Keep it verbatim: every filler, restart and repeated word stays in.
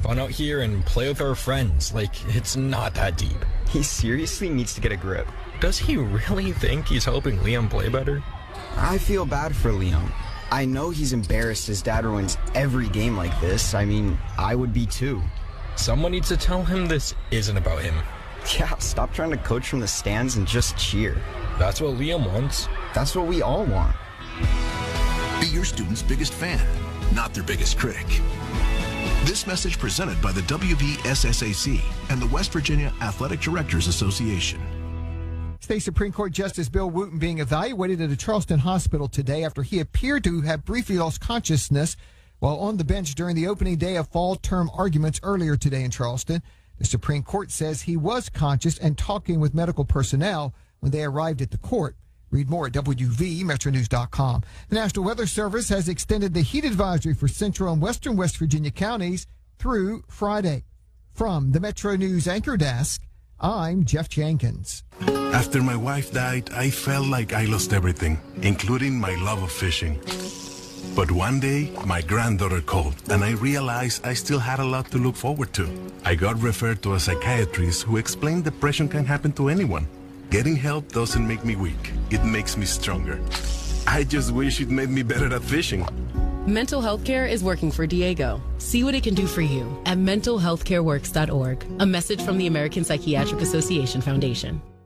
fun out here and play with our friends. Like, it's not that deep. He seriously needs to get a grip. Does he really think he's helping Liam play better? I feel bad for Liam. I know he's embarrassed his dad ruins every game like this. I mean, I would be too. Someone needs to tell him this isn't about him. Yeah, stop trying to coach from the stands and just cheer. That's what Liam wants. That's what we all want. Be your student's biggest fan, not their biggest critic. This message presented by the W V S S A C and the West Virginia Athletic Directors Association. State Supreme Court Justice Bill Wooten being evaluated at a Charleston hospital today after he appeared to have briefly lost consciousness while on the bench during the opening day of fall term arguments earlier today in Charleston. The Supreme Court says he was conscious and talking with medical personnel when they arrived at the court. Read more at W V Metro News dot com. The National Weather Service has extended the heat advisory for central and western West Virginia counties through Friday. From the Metro News Anchor Desk, I'm Jeff Jenkins. After my wife died, I felt like I lost everything, including my love of fishing. But one day, my granddaughter called, and I realized I still had a lot to look forward to. I got referred to a psychiatrist who explained depression can happen to anyone. Getting help doesn't make me weak. It makes me stronger. I just wish it made me better at fishing. Mental health care is working for Diego. See what it can do for you at mental health care works dot org. A message from the American Psychiatric Association Foundation.